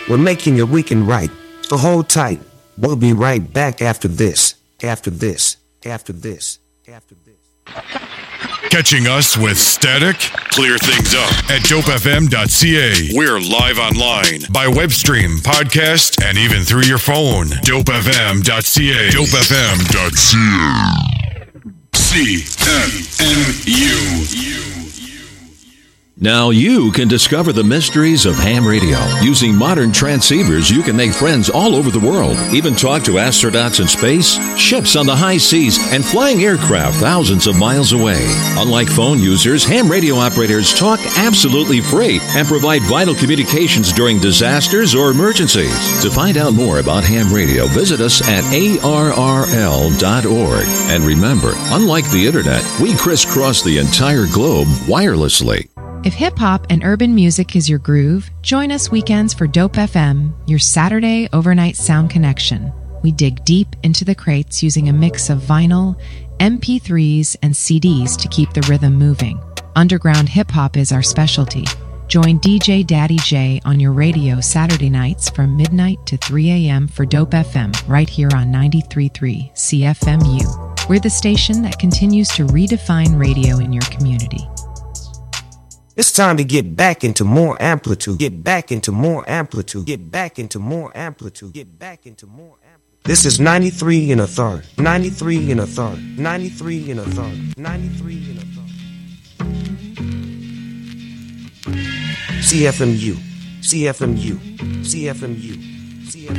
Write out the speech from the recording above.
We're making your weekend right. So hold tight. We'll be right back after this. After this. After this. After this. Catching us with static? Clear things up at dopefm.ca. We're live online, by web stream, podcast, and even through your phone. Dopefm.ca. Dopefm.ca. CFMU. Now you can discover the mysteries of ham radio. Using modern transceivers, you can make friends all over the world. Even talk to astronauts in space, ships on the high seas, and flying aircraft thousands of miles away. Unlike phone users, ham radio operators talk absolutely free and provide vital communications during disasters or emergencies. To find out more about ham radio, visit us at arrl.org. And remember, unlike the internet, we crisscross the entire globe wirelessly. If hip-hop and urban music is your groove, join us weekends for Dope FM, your Saturday overnight sound connection. We dig deep into the crates using a mix of vinyl, MP3s, and CDs to keep the rhythm moving. Underground hip-hop is our specialty. Join DJ Daddy J on your radio Saturday nights from midnight to 3 a.m. for Dope FM right here on 93.3 CFMU. We're the station that continues to redefine radio in your community. It's time to get back into more amplitude. Get back into more amplitude. Get back into more amplitude. Get back into more amplitude. This is 93 and a third. 93 and a third. 93 and a third. 93 and a third. CFMU. CFMU. CFMU. CFMU.